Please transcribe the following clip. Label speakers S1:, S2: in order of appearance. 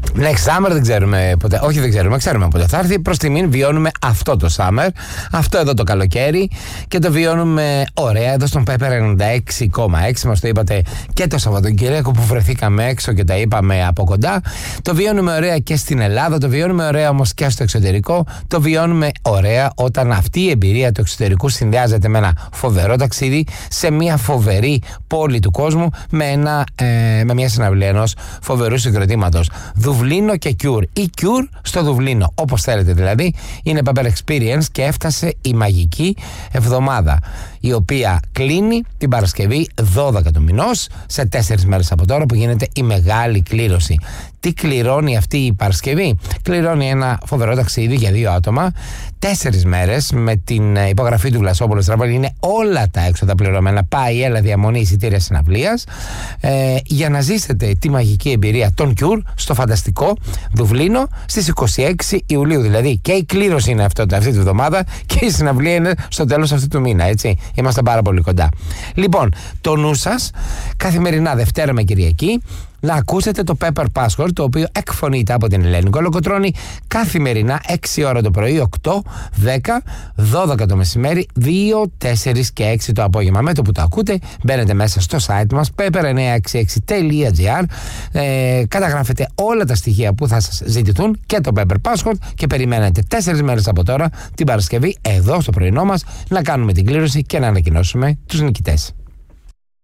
S1: Next summer δεν ξέρουμε ποτέ. Όχι, δεν ξέρουμε, ξέρουμε πότε θα έρθει. Προς τιμήν βιώνουμε αυτό το summer, αυτό εδώ το καλοκαίρι, και το βιώνουμε ωραία εδώ στον Pepper 96,6. Μας το είπατε και το Σαββατοκύριακο που βρεθήκαμε έξω και τα είπαμε από κοντά. Το βιώνουμε ωραία και στην Ελλάδα, το βιώνουμε ωραία όμως και στο εξωτερικό. Το βιώνουμε ωραία όταν αυτή η εμπειρία του εξωτερικού συνδυάζεται με ένα φοβερό ταξίδι σε μια φοβερή πόλη του κόσμου, με μια συναυλία ενός φοβερού συγκροτήματος. Δουβλίνο και Cure, ή Cure στο Δουβλίνο, όπως θέλετε δηλαδή. Είναι Pepper Experience και έφτασε η μαγική εβδομάδα, η οποία κλείνει την Παρασκευή 12 του μηνός, σε 4 μέρες από τώρα που γίνεται η μεγάλη κλήρωση. Τι κληρώνει αυτή η Παρασκευή? Κληρώνει ένα φοβερό ταξίδι για 2 άτομα, 4 μέρες, με την υπογραφή του Βλασόπουλου Στραβέλη. Είναι όλα τα έξοδα πληρωμένα. Πάει, έλα, διαμονή, εισιτήρια συναυλίας, για να ζήσετε τη μαγική εμπειρία των Cure στο φανταστικό Δουβλίνο στις 26 Ιουλίου. Δηλαδή και η κλήρωση είναι αυτή τη βδομάδα και η συναυλία είναι στο τέλος αυτού του μήνα, έτσι. Είμαστε πάρα πολύ κοντά. Λοιπόν, το νου σας καθημερινά Δευτέρα με Κυριακή να ακούσετε το Pepper Password, το οποίο εκφωνείται από την Ελένη Κολοκοτρώνη καθημερινά 6 ώρα το πρωί, 8, 10, 12 το μεσημέρι, 2, 4 και 6 το απόγευμα. Με το που το ακούτε μπαίνετε μέσα στο site μας pepper966.gr, καταγράφετε όλα τα στοιχεία που θα σας ζητηθούν και το Pepper Password και περιμένετε 4 μέρες από τώρα την Παρασκευή εδώ στο πρωινό μας να κάνουμε την κλήρωση και να ανακοινώσουμε τους νικητές.